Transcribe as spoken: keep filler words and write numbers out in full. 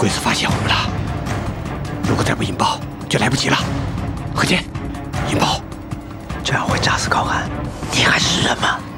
鬼子发现我们了，如果再不引爆，就来不及了。何健，引爆！ 这样会炸死高寒，你还是人吗？